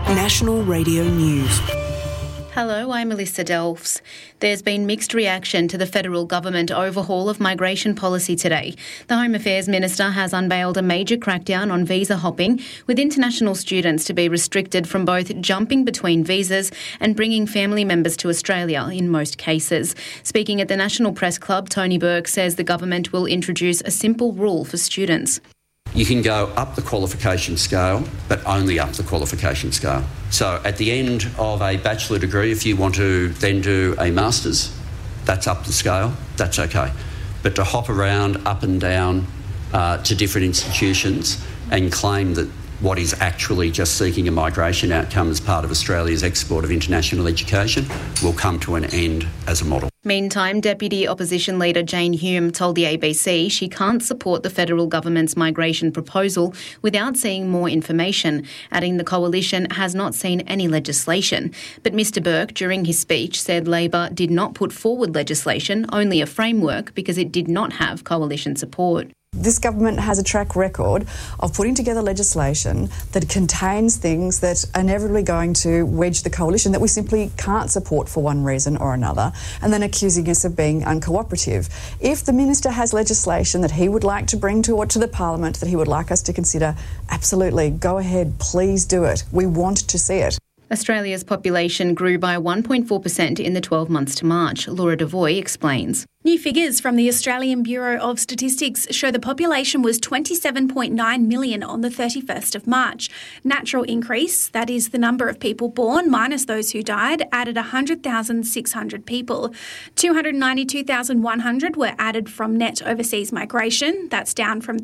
National Radio News. Hello, I'm Melissa Delfs. There's been mixed reaction to the federal government overhaul of migration policy today. The Home Affairs Minister has unveiled a major crackdown on visa hopping, with international students to be restricted from both jumping between visas and bringing family members to Australia in most cases. Speaking at the National Press Club, Tony Burke says the government will introduce a simple rule for students. You can go up the qualification scale, but only up the qualification scale. So at the end of a bachelor degree, if you want to then do a master's, that's up the scale, that's okay. But to hop around up and down to different institutions and claim that what is actually just seeking a migration outcome as part of Australia's export of international education will come to an end as a model. Meantime, Deputy Opposition Leader Jane Hume told the ABC she can't support the federal government's migration proposal without seeing more information, adding the coalition has not seen any legislation. But Mr Burke, during his speech, said Labor did not put forward legislation, only a framework, because it did not have coalition support. This government has a track record of putting together legislation that contains things that are inevitably going to wedge the coalition that we simply can't support for one reason or another, and then accusing us of being uncooperative. If the minister has legislation that he would like to bring to the Parliament that he would like us to consider, absolutely, go ahead, please do it. We want to see it. Australia's population grew by 1.4% in the 12 months to March. Laura Devoy explains. New figures from the Australian Bureau of Statistics show the population was 27.9 million on the 31st of March. Natural increase, that is the number of people born minus those who died, added 100,600 people. 292,100 were added from net overseas migration. That's down from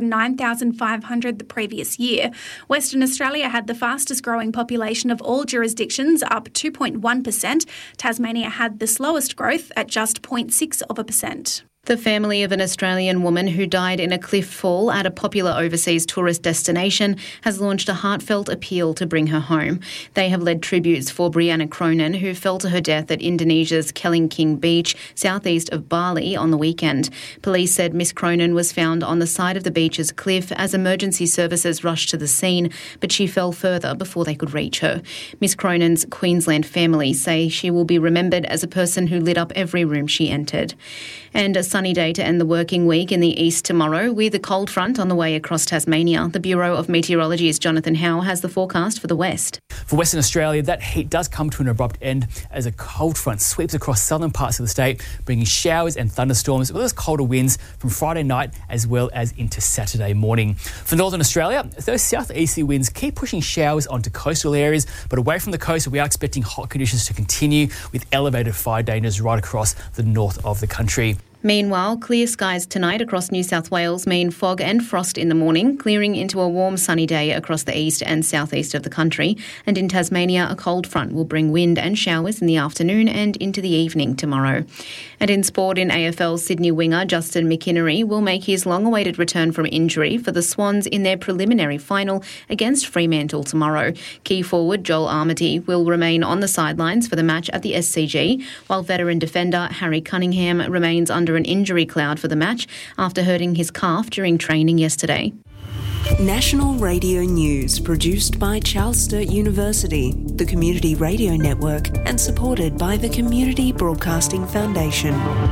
309,500 the previous year. Western Australia had the fastest growing population of all jurisdictions, up 2.1%. Tasmania had the slowest growth at just 0.6%. The family of an Australian woman who died in a cliff fall at a popular overseas tourist destination has launched a heartfelt appeal to bring her home. They have led tributes for Brianna Cronin, who fell to her death at Indonesia's Kelingking Beach, southeast of Bali, on the weekend. Police said Miss Cronin was found on the side of the beach's cliff as emergency services rushed to the scene, but she fell further before they could reach her. Miss Cronin's Queensland family say she will be remembered as a person who lit up every room she entered. And a sunny day to end the working week in the east tomorrow, with a cold front on the way across Tasmania. The Bureau of Meteorology's Jonathan Howe has the forecast for the west. For Western Australia, that heat does come to an abrupt end as a cold front sweeps across southern parts of the state, bringing showers and thunderstorms, as well as colder winds from Friday night as well as into Saturday morning. For Northern Australia, those southeasterly winds keep pushing showers onto coastal areas, but away from the coast, we are expecting hot conditions to continue with elevated fire dangers right across the north of the country. Meanwhile, clear skies tonight across New South Wales mean fog and frost in the morning, clearing into a warm sunny day across the east and southeast of the country. And in Tasmania, a cold front will bring wind and showers in the afternoon and into the evening tomorrow. And in sport, in AFL, Sydney winger Justin McInerney will make his long-awaited return from injury for the Swans in their preliminary final against Fremantle tomorrow. Key forward Joel Armitage will remain on the sidelines for the match at the SCG, while veteran defender Harry Cunningham remains under an injury cloud for the match after hurting his calf during training yesterday. National Radio News, produced by Charles Sturt University, the Community Radio Network, and supported by the Community Broadcasting Foundation.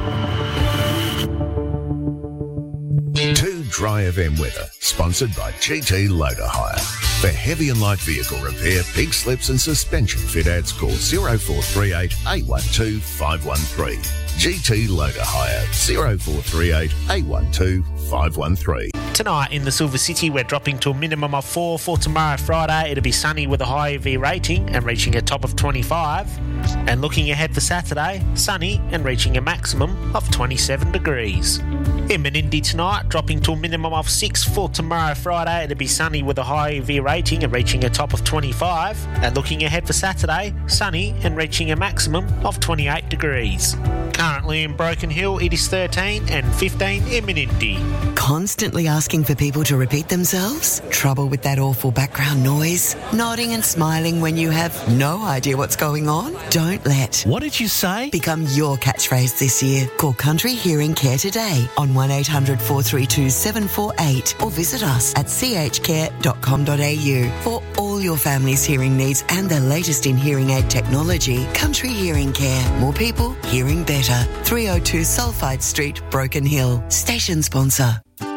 Too Dry FM weather, sponsored by GT Loader Hire. For heavy and light vehicle repair, pig slips and suspension fit outs, call 0438 812 513. GT Loader Hire, 0438 812 513. Tonight in the Silver City, we're dropping to a minimum of 4 for tomorrow, Friday. It'll be sunny with a high UV rating and reaching a top of 25. And looking ahead for Saturday, sunny and reaching a maximum of 27 degrees. In Menindee tonight, dropping to a minimum of 6 for tomorrow, Friday. It'll be sunny with a high UV rating and reaching a top of 25. And looking ahead for Saturday, sunny and reaching a maximum of 28 degrees. Currently in Broken Hill, it is 13 and 15 in Menindee. Constantly asking for people to repeat themselves? Trouble with that awful background noise? Nodding and smiling when you have no idea what's going on? Don't let "What did you say?" become your catchphrase this year. Call Country Hearing Care today on 1800 432 748 or visit us at chcare.com.au for all your family's hearing needs and the latest in hearing aid technology, Country Hearing Care. More people, hearing better. 302 Sulphide Street, Broken Hill. Station sponsor.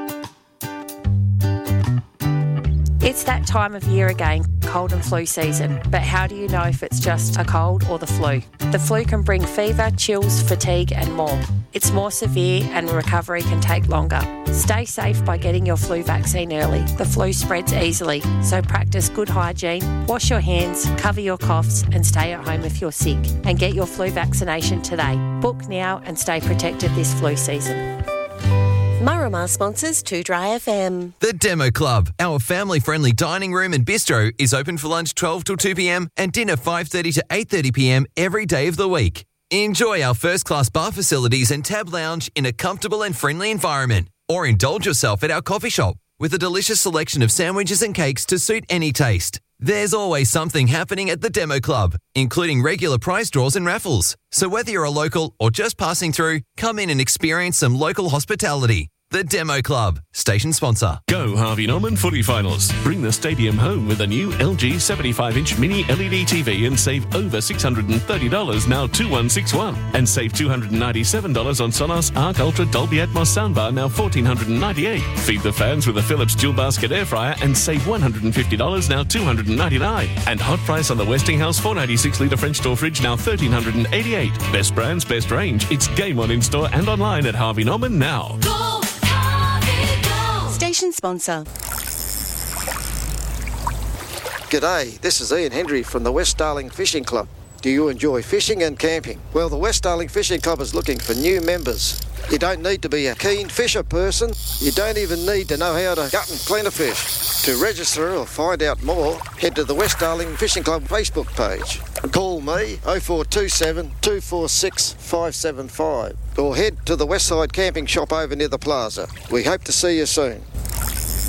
It's that time of year again, cold and flu season. But how do you know if it's just a cold or the flu? The flu can bring fever, chills, fatigue and more. It's more severe and recovery can take longer. Stay safe by getting your flu vaccine early. The flu spreads easily, so practice good hygiene, wash your hands, cover your coughs and stay at home if you're sick. And get your flu vaccination today. Book now and stay protected this flu season. Marama sponsors 2 Dry FM. The Demo Club, our family-friendly dining room and bistro, is open for lunch 12 till 2 p.m. and dinner 5:30 to 8:30 p.m. every day of the week. Enjoy our first-class bar facilities and tab lounge in a comfortable and friendly environment. Or indulge yourself at our coffee shop with a delicious selection of sandwiches and cakes to suit any taste. There's always something happening at the Demo Club, including regular prize draws and raffles. So whether you're a local or just passing through, come in and experience some local hospitality. The Demo Club, station sponsor. Go Harvey Norman footy finals. Bring the stadium home with a new LG 75-inch mini LED TV and save over $630 now 2161. And save $297 on Sonos Arc Ultra Dolby Atmos soundbar now $1,498. Feed the fans with a Philips dual basket air fryer and save $150 now $299. And hot price on the Westinghouse 496 litre French door fridge now $1,388. Best brands, best range. It's game on in store and online at Harvey Norman now. Go! Station sponsor. G'day, this is Ian Hendry from the West Darling Fishing Club. Do you enjoy fishing and camping? Well, the West Darling Fishing Club is looking for new members. You don't need to be a keen fisher person. You don't even need to know how to gut and clean a fish. To register or find out more, head to the West Darling Fishing Club Facebook page. Call me 0427 246 575 or head to the Westside Camping Shop over near the plaza. We hope to see you soon.